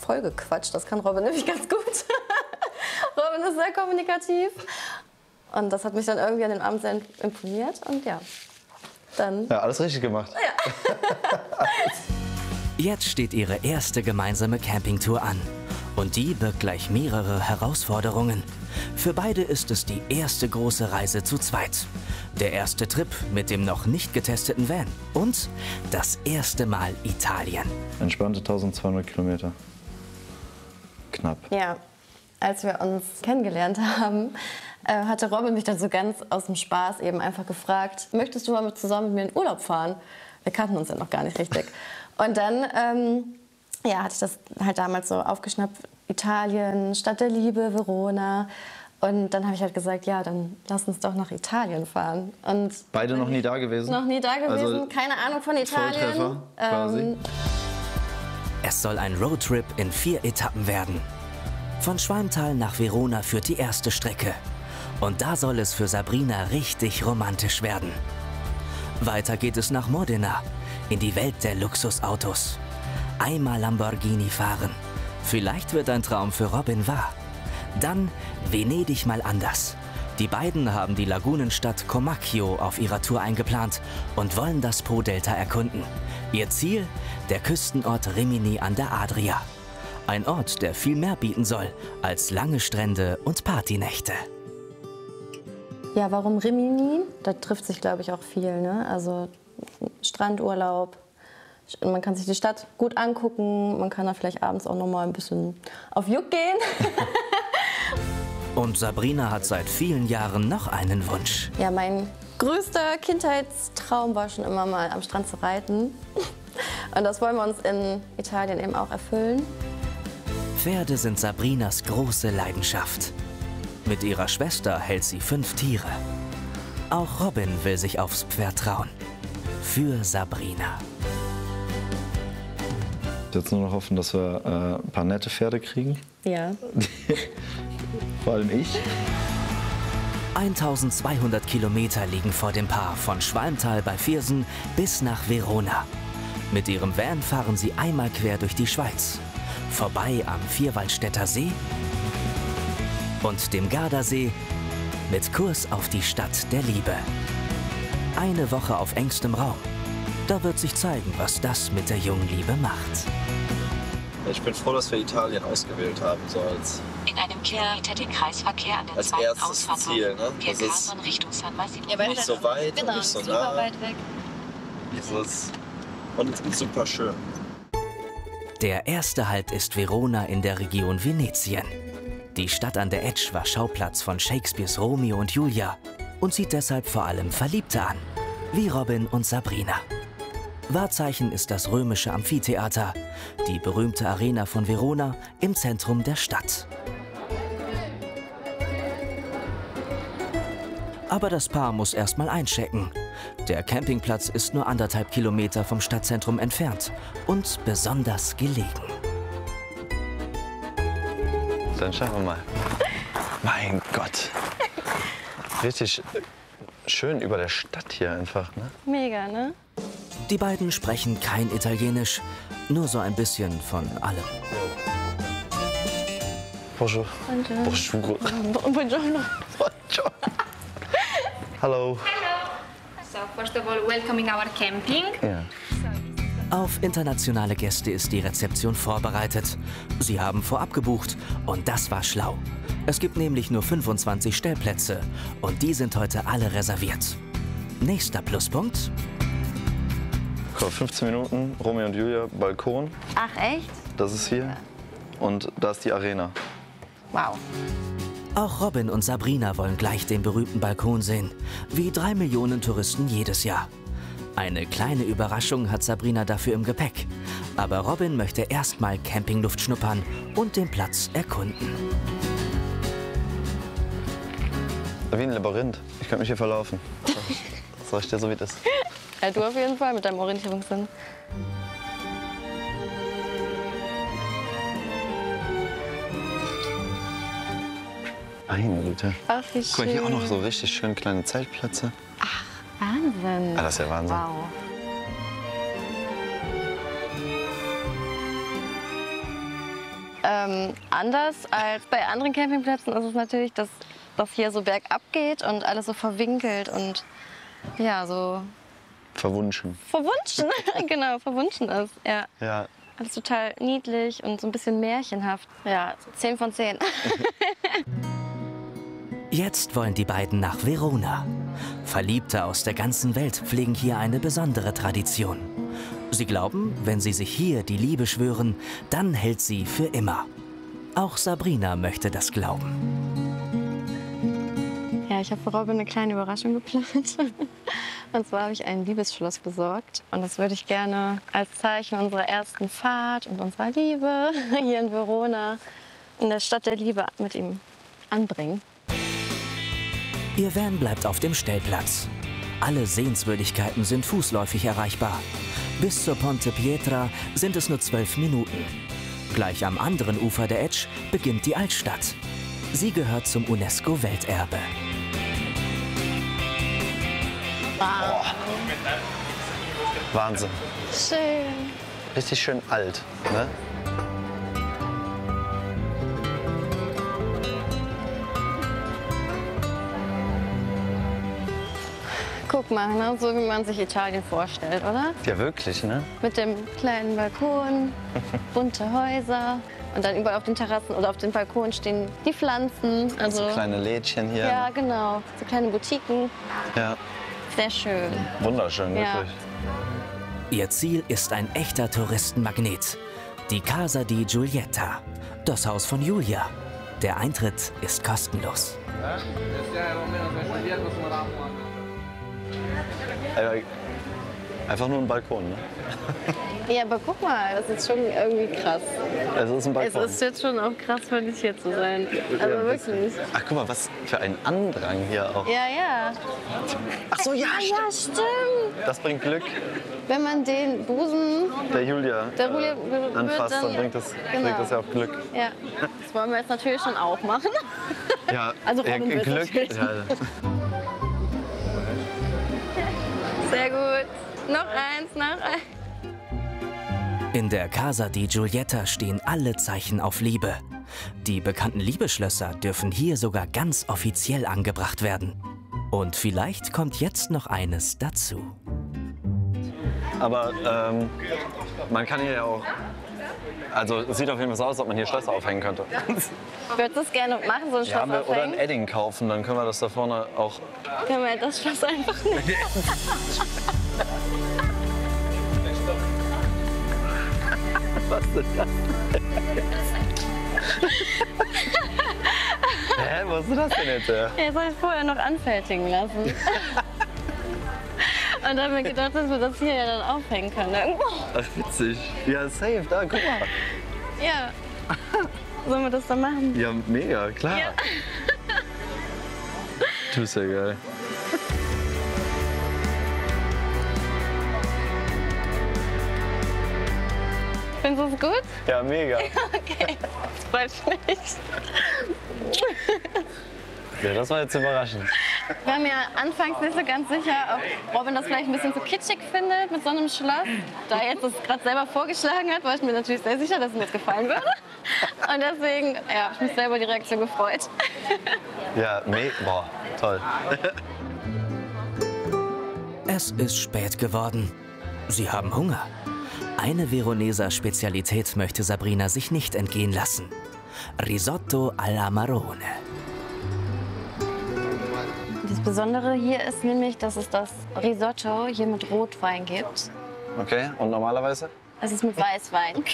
vollgequatscht. Das kann Robin nämlich ganz gut. Robin ist sehr kommunikativ. Und das hat mich dann irgendwie an den Abend sehr imponiert. Und ja, dann... Ja, alles richtig gemacht. Ja. Jetzt steht ihre erste gemeinsame Campingtour an. Und die birgt gleich mehrere Herausforderungen. Für beide ist es die erste große Reise zu zweit. Der erste Trip mit dem noch nicht getesteten Van. Und das erste Mal Italien. Entspannte eintausendzweihundert Kilometer. Knapp. Ja, als wir uns kennengelernt haben, äh, hatte Robin mich dann so ganz aus dem Spaß eben einfach gefragt, möchtest du mal mit zusammen mit mir in Urlaub fahren? Wir kannten uns ja noch gar nicht richtig. Und dann ähm, ja, hatte ich das halt damals so aufgeschnappt, Italien, Stadt der Liebe, Verona. Und dann habe ich halt gesagt, ja, dann lass uns doch nach Italien fahren. Und Beide noch nie da gewesen? Noch nie da gewesen, also keine Ahnung von Italien. Volltreffer, quasi. Ähm, Es soll ein Roadtrip in vier Etappen werden. Von Schwalmtal nach Verona führt die erste Strecke. Und da soll es für Sabrina richtig romantisch werden. Weiter geht es nach Modena, in die Welt der Luxusautos. Einmal Lamborghini fahren. Vielleicht wird ein Traum für Robin wahr. Dann Venedig mal anders. Die beiden haben die Lagunenstadt Comacchio auf ihrer Tour eingeplant und wollen das Po-Delta erkunden. Ihr Ziel? Der Küstenort Rimini an der Adria. Ein Ort, der viel mehr bieten soll als lange Strände und Partynächte. ja, warum Rimini? Da trifft sich, glaube ich, auch viel. Ne? Also Strandurlaub. Man kann sich die Stadt gut angucken. Man kann da vielleicht abends auch noch mal ein bisschen auf Juck gehen. Und Sabrina hat seit vielen Jahren noch einen Wunsch. Ja, mein größter Kindheitstraum war schon immer mal am Strand zu reiten. Und das wollen wir uns in Italien eben auch erfüllen. Pferde sind Sabrinas große Leidenschaft. Mit ihrer Schwester hält sie fünf Tiere. Auch Robin will sich aufs Pferd trauen. Für Sabrina. Jetzt nur noch hoffen, dass wir äh, ein paar nette Pferde kriegen. Ja. Vor allem ich. eintausendzweihundert Kilometer liegen vor dem Paar von Schwalmtal bei Viersen bis nach Verona. Mit ihrem Van fahren sie einmal quer durch die Schweiz. Vorbei am Vierwaldstätter See und dem Gardasee mit Kurs auf die Stadt der Liebe. Eine Woche auf engstem Raum. Da wird sich zeigen, was das mit der jungen Liebe macht. Ich bin froh, dass wir Italien ausgewählt haben, so als, In einem Kilometer den Kreisverkehr an der als zweiten erstes Ausfahrt. Ziel. Ne? Wir Das ist kamen Richtung San Basilio. nicht so weit und nicht so nah. weit weg. Dieses und es ist super schön. Der erste Halt ist Verona in der Region Venetien. Die Stadt an der Etsch war Schauplatz von Shakespeares Romeo und Julia und zieht deshalb vor allem Verliebte an, wie Robin und Sabrina. Wahrzeichen ist das römische Amphitheater, die berühmte Arena von Verona im Zentrum der Stadt. Aber das Paar muss erst mal einchecken. Der Campingplatz ist nur anderthalb Kilometer vom Stadtzentrum entfernt und besonders gelegen. Dann schauen wir mal. Mein Gott. Richtig schön über der Stadt hier einfach, ne? Mega, ne? Die beiden sprechen kein Italienisch, nur so ein bisschen von allem. Bonjour. Bonjour. Bonjour. Buongiorno. Hallo. So, first of all, welcoming our camping. Ja. Auf internationale Gäste ist die Rezeption vorbereitet. Sie haben vorab gebucht und das war schlau. Es gibt nämlich nur fünfundzwanzig Stellplätze und die sind heute alle reserviert. Nächster Pluspunkt. fünfzehn Minuten, Romeo und Julia, Balkon. Ach, echt? Das ist hier. Und da ist die Arena. Wow. Auch Robin und Sabrina wollen gleich den berühmten Balkon sehen, wie drei Millionen Touristen jedes Jahr. Eine kleine Überraschung hat Sabrina dafür im Gepäck. Aber Robin möchte erst mal Campingluft schnuppern und den Platz erkunden. Wie ein Labyrinth. Ich könnte mich hier verlaufen. Sag ich dir so, wie das ist. Ja, du auf jeden Fall mit deinem Orientierungssinn. Meine Güte. Ach, wie schön. Guck mal, hier auch noch so richtig schön kleine Zeltplätze. Ach, Wahnsinn. Ah, das ist ja Wahnsinn. Wow. bisschen anders als bei anderen Campingplätzen. Ist es natürlich, dass das hier so bergab geht und alles so verwinkelt und ja, so Verwunschen. verwunschen, genau, verwunschen ist. Ja. Ja. Alles total niedlich und so ein bisschen märchenhaft. Ja, zehn von zehn. Jetzt wollen die beiden nach Verona. Verliebte aus der ganzen Welt pflegen hier eine besondere Tradition. Sie glauben, wenn sie sich hier die Liebe schwören, dann hält sie für immer. Auch Sabrina möchte das glauben. Ja, ich habe für Robin eine kleine Überraschung geplant. Und zwar habe ich ein Liebesschloss besorgt. Und das würde ich gerne als Zeichen unserer ersten Fahrt und unserer Liebe hier in Verona, in der Stadt der Liebe, mit ihm anbringen. Ihr Van bleibt auf dem Stellplatz. Alle Sehenswürdigkeiten sind fußläufig erreichbar. Bis zur Ponte Pietra sind es nur zwölf Minuten. Gleich am anderen Ufer der Etsch beginnt die Altstadt. Sie gehört zum UNESCO-Welterbe. Oh. Wahnsinn. Schön. Richtig schön alt, ne? Guck mal, ne? So wie man sich Italien vorstellt, oder? Ja, wirklich, ne? Mit dem kleinen Balkon, bunte Häuser und dann überall auf den Terrassen oder auf den Balkonen stehen die Pflanzen. Also, so kleine Lädchen hier. Ja, genau. So kleine Boutiquen. Ja. Sehr schön. Wunderschön, Ja. wirklich. Ihr Ziel ist ein echter Touristenmagnet. Die Casa di Giulietta, das Haus von Julia. Der Eintritt ist kostenlos. Äh, Einfach nur ein Balkon, ne? Ja, aber guck mal, das ist schon irgendwie krass. Es ist ein Balkon. Es ist jetzt schon auch krass, für dich hier zu sein. Also Ja, wirklich. Ach, guck mal, was für ein Andrang hier auch. Ja, ja. Ach so, ja, Ah, ja, stimmt. Das bringt Glück. Wenn man den Busen Der Julia, der Julia äh, berührt, anfasst, dann dann- bringt das, genau. bringt das ja auch Glück. Ja, das wollen wir jetzt natürlich schon auch machen. Ja, Also ja, Robin will Glück. natürlich. Ja. Sehr gut. Noch eins, noch eins. In der Casa di Giulietta stehen alle Zeichen auf Liebe. Die bekannten Liebesschlösser dürfen hier sogar ganz offiziell angebracht werden. Und vielleicht kommt jetzt noch eines dazu. Aber ähm, man kann hier ja auch. Also es sieht auf jeden Fall so aus, als ob man hier Schlösser aufhängen könnte. Würdest du es gerne machen, so ein Ja, Schloss wir- oder ein aufhängen? Edding kaufen, dann können wir das da vorne auch. Können wir das Schloss einfach nehmen? Was ist das? Hä, wo hast du das denn jetzt her? Er soll vorher noch anfertigen lassen. Und dann haben wir gedacht, dass wir das hier ja dann aufhängen können. Irgendwo. Ach, witzig. Ja, safe, da, guck mal. Ja. Sollen wir das dann machen? Ja, mega, klar. Ja. Du bist ja geil. Findest du es gut? Ja, mega. Okay, das freut mich. Ja, das war jetzt überraschend. Wir waren ja anfangs nicht so ganz sicher, ob Robin das vielleicht ein bisschen zu kitschig findet mit so einem Schloss. Da er jetzt das gerade selber vorgeschlagen hat, war ich mir natürlich sehr sicher, dass ihm das gefallen würde. Und deswegen, ja, hab ich mich selber die Reaktion gefreut. Ja, me boah, toll. Es ist spät geworden. Sie haben Hunger. Eine Veroneser Spezialität möchte Sabrina sich nicht entgehen lassen. Risotto alla Marone. Das Besondere hier ist nämlich, dass es das Risotto hier mit Rotwein gibt. Okay, und normalerweise? Es ist mit Weißwein.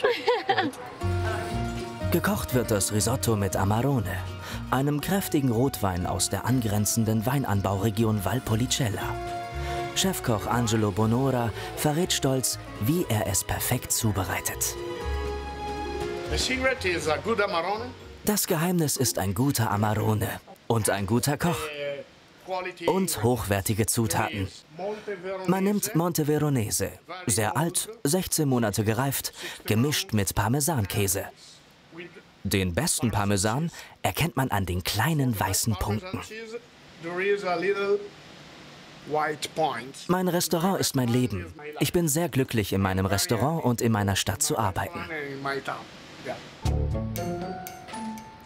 Gekocht wird das Risotto mit Amarone, einem kräftigen Rotwein aus der angrenzenden Weinanbauregion Valpolicella. Chefkoch Angelo Bonora verrät stolz, wie er es perfekt zubereitet. The secret is a good Amarone. Das Geheimnis ist ein guter Amarone und ein guter Koch. Und hochwertige Zutaten. Man nimmt Monte Veronese, sehr alt, sechzehn Monate gereift, gemischt mit Parmesankäse. Den besten Parmesan erkennt man an den kleinen weißen Punkten. There is a little white point. Mein Restaurant ist mein Leben. Ich bin sehr glücklich, in meinem Restaurant und in meiner Stadt zu arbeiten. In my town. Yeah.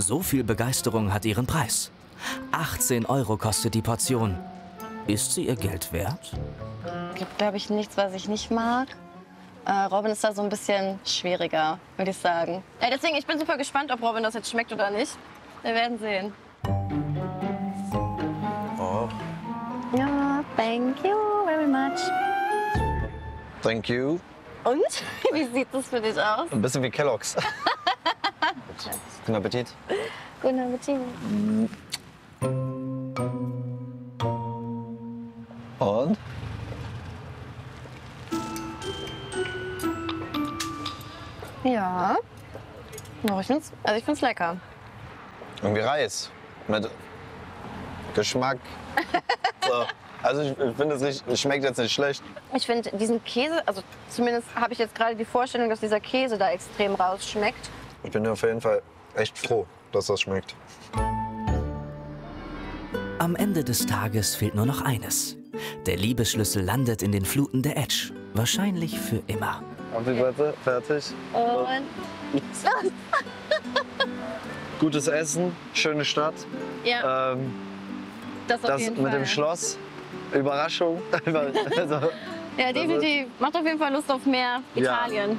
So viel Begeisterung hat ihren Preis. achtzehn Euro kostet die Portion. Ist sie ihr Geld wert? Es gibt, glaube ich, nichts, was ich nicht mag. Äh, Robin ist da so ein bisschen schwieriger, würde ich sagen. Ja, deswegen, ich bin super gespannt, ob Robin das jetzt schmeckt oder nicht. Wir werden sehen. Oh. Ja, thank you very much. Thank you. Und? Wie sieht das für dich aus? Ein bisschen wie Kellogg's. Guten Appetit. Guten Appetit. Und? Ja. Doch, ich find's, also ich find's lecker. Irgendwie Reis mit Geschmack. So. Also ich, ich finde, es nicht, es schmeckt jetzt nicht schlecht. Ich finde diesen Käse, also zumindest habe ich jetzt gerade die Vorstellung, dass dieser Käse da extrem rausschmeckt. Ich bin auf jeden Fall echt froh, dass das schmeckt. Am Ende des Tages fehlt nur noch eines. Der Liebesschlüssel landet in den Fluten der Edge. Wahrscheinlich für immer. Bitte, fertig. Und Gutes Essen, schöne Stadt. ja, Ähm, das auf das jeden mit Fall. dem Schloss, Überraschung. Also, Ja, definitiv. Macht auf jeden Fall Lust auf mehr Ja. Italien.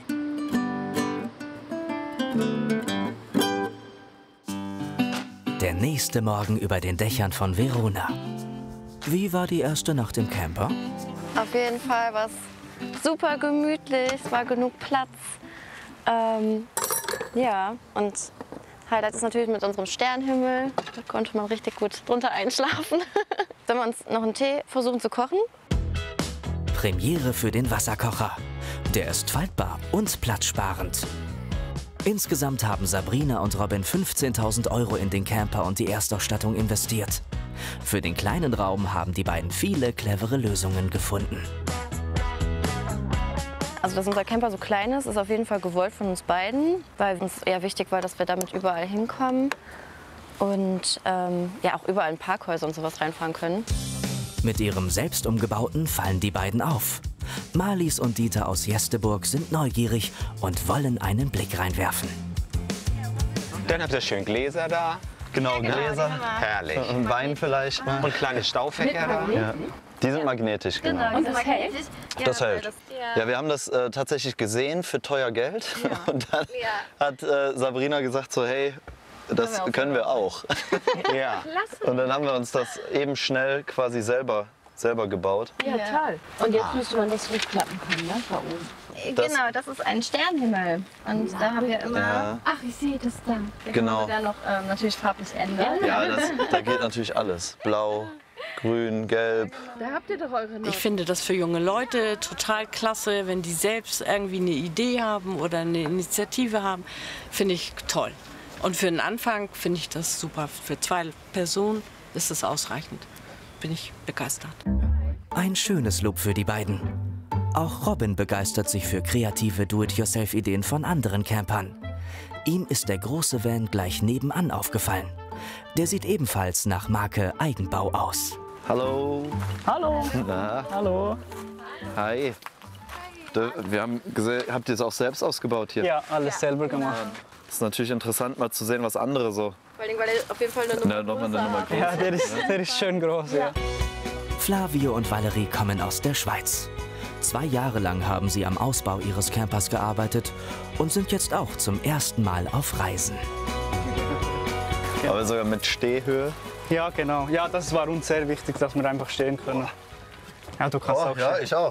Der nächste Morgen über den Dächern von Verona. Wie war die erste Nacht im Camper? Auf jeden Fall war es super gemütlich, es war genug Platz. Ähm, ja, und Highlight ist natürlich mit unserem Sternenhimmel. Da konnte man richtig gut drunter einschlafen. Sollen wir uns noch einen Tee versuchen zu kochen? Premiere für den Wasserkocher. Der ist faltbar und platzsparend. Insgesamt haben Sabrina und Robin fünfzehntausend Euro in den Camper und die Erstausstattung investiert. Für den kleinen Raum haben die beiden viele clevere Lösungen gefunden. Also, dass unser Camper so klein ist, ist auf jeden Fall gewollt von uns beiden, weil uns eher wichtig war, dass wir damit überall hinkommen und ähm, ja auch überall in Parkhäuser und sowas reinfahren können. Mit ihrem selbst umgebauten fallen die beiden auf. Marlies und Dieter aus Jesteburg sind neugierig und wollen einen Blick reinwerfen. Dann habt ihr schön Gläser da. Genau, Gläser. Herrlich. Und Wein vielleicht mal. Und kleine Staufächer da. Ja. Die sind magnetisch, genau. Und das hält? Das hält. Ja, wir haben das äh, tatsächlich gesehen für teuer Geld. Und dann hat äh, Sabrina gesagt so, hey, das können wir auch. Ja. Und dann haben wir uns das eben schnell quasi selber, selber gebaut. Ja, toll. Und jetzt müsste man das hochklappen können, ne? Da oben. Das- Genau, das ist ein Sternenhimmel. Und da haben wir immer... Ja. Ach, ich sehe das da. Da Genau. können wir dann noch ähm, natürlich farblich ändern. Ja, das, da geht natürlich alles. Blau, grün, gelb. Da habt ihr doch eure Ich finde das für junge Leute total klasse, wenn die selbst irgendwie eine Idee haben oder eine Initiative haben, finde ich toll. Und für den Anfang finde ich das super. Für zwei Personen ist es ausreichend. Bin ich begeistert. Ein schönes Lob für die beiden. Auch Robin begeistert sich für kreative Do-it-yourself-Ideen von anderen Campern. Ihm ist der große Van gleich nebenan aufgefallen. Der sieht ebenfalls nach Marke Eigenbau aus. Hallo. Hallo. Na? Hallo. Hi. Du, wir haben gesehen, habt ihr es auch selbst ausgebaut hier? Ja, alles selber gemacht. Das ist natürlich interessant, mal zu sehen, was andere so. Vor allem, weil er auf jeden Fall eine Nummer Na, noch mal eine Nummer größer. Ja, der ist, der ist schön groß, ja. Flavio und Valerie kommen aus der Schweiz. Zwei Jahre lang haben sie am Ausbau ihres Campers gearbeitet und sind jetzt auch zum ersten Mal auf Reisen. Aber sogar mit Stehhöhe? Ja, genau. Ja, das war uns sehr wichtig, dass wir einfach stehen können. Ja, du kannst Oh, auch ja, stehen. ich auch.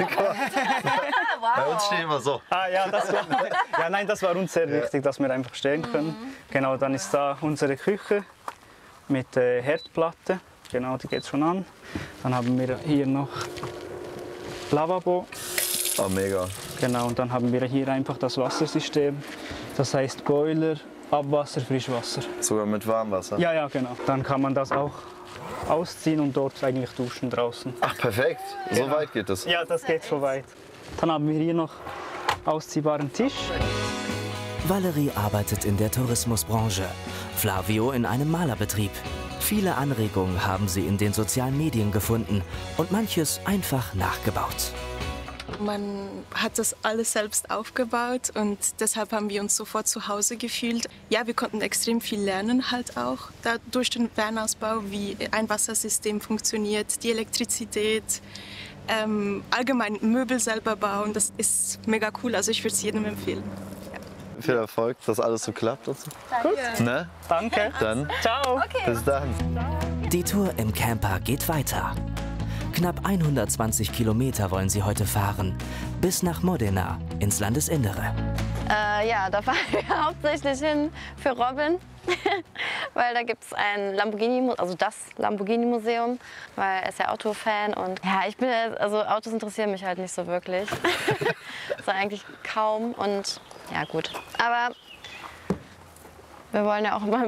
Bei uns stehen wir so. Ah, ja, das war, ja, nein, das war uns sehr wichtig, dass wir einfach stehen können. Genau, dann ist da unsere Küche mit äh, Herdplatte. Genau, die geht schon an. Dann haben wir hier noch Lavabo. Oh, mega. Genau, und dann haben wir hier einfach das Wassersystem. Das heißt Boiler, Abwasser, Frischwasser. Sogar mit Warmwasser? Ja, ja, genau. Dann kann man das auch ausziehen und dort eigentlich duschen draußen. Ach, perfekt. So Genau. weit geht es. Ja, das geht so weit. Dann haben wir hier noch ausziehbaren Tisch. Valerie arbeitet in der Tourismusbranche, Flavio in einem Malerbetrieb. Viele Anregungen haben sie in den sozialen Medien gefunden und manches einfach nachgebaut. Man hat das alles selbst aufgebaut und deshalb haben wir uns sofort zu Hause gefühlt. Ja, wir konnten extrem viel lernen halt auch da durch den Fernausbau, wie ein Wassersystem funktioniert, die Elektrizität, ähm, allgemein Möbel selber bauen. Das ist mega cool, also ich würde es jedem empfehlen. Ja. Viel Erfolg, dass alles so klappt. Und so. Danke. Ne? Danke. Dann. Ciao. Okay. Bis dann. Die Tour im Camper geht weiter. Knapp hundertzwanzig Kilometer wollen sie heute fahren, bis nach Modena ins Landesinnere. Äh, ja, da fahren wir hauptsächlich hin für Robin, weil da gibt es ein Lamborghini, also das Lamborghini-Museum, weil er ist ja Autofan und ja, ich bin, also Autos interessieren mich halt nicht so wirklich, so eigentlich kaum und ja gut, aber wir wollen ja auch immer